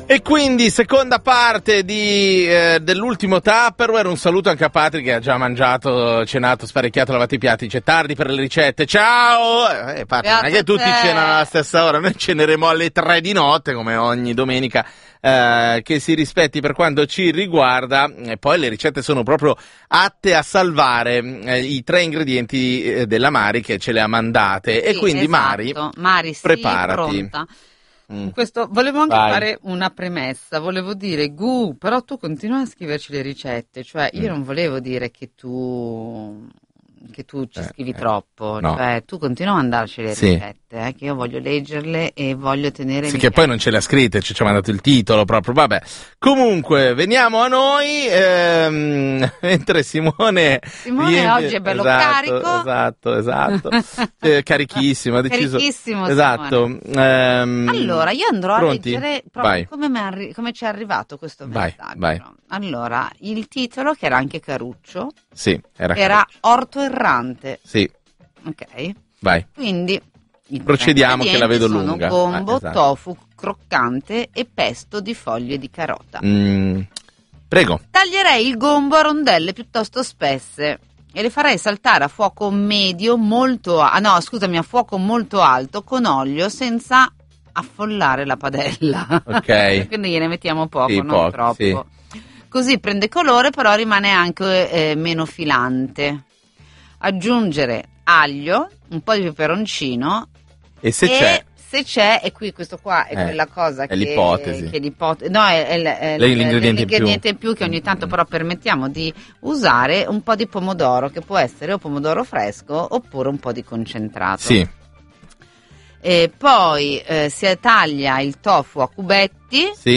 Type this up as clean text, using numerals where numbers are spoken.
E quindi seconda parte dell'ultimo Tupperware. Un saluto anche a Patrick che ha già mangiato, cenato, sparecchiato, lavato i piatti. C'è tardi per le ricette. Ciao! Patrick, non è che tutti cenano alla stessa ora. Noi ceneremo alle 3 di notte come ogni domenica che si rispetti per quanto ci riguarda. E poi le ricette sono proprio atte a salvare i 3 ingredienti della Mari che ce le ha mandate. Sì, e quindi esatto. Mari, preparati. Pronta. Questo volevo anche fare una premessa, volevo dire però tu continua a scriverci le ricette, cioè io non volevo dire che tu ci scrivi troppo, no. Cioè tu continua a mandarci le ricette, che io voglio leggerle e voglio tenere... Sì, che poi non ce le ha scritte, ci ha mandato il titolo proprio, vabbè. Comunque, veniamo a noi, mentre Simone oggi è bello carico. Esatto, carichissimo, ha deciso. Carichissimo, esatto. Allora, io andrò pronti? A leggere proprio come ci è arrivato questo messaggio. Vai. Allora, il titolo, che era anche caruccio, era Orto errante. Sì. Ok. Vai. Quindi procediamo che la vedo sono lunga. Gombo, tofu croccante e pesto di foglie di carota. Prego. Taglierei il gombo a rondelle piuttosto spesse e le farei saltare a fuoco medio a fuoco molto alto con olio senza affollare la padella. Ok. Quindi gliene mettiamo poco, non troppo. Sì. Così prende colore, però rimane anche meno filante. Aggiungere aglio, un po' di peperoncino e se c'è, e qui questo qua è quella cosa è l'ipotesi. No, è l'ingrediente in più che ogni tanto però permettiamo di usare, un po' di pomodoro, che può essere o pomodoro fresco oppure un po' di concentrato. Sì. E poi si taglia il tofu a cubetti. Sì.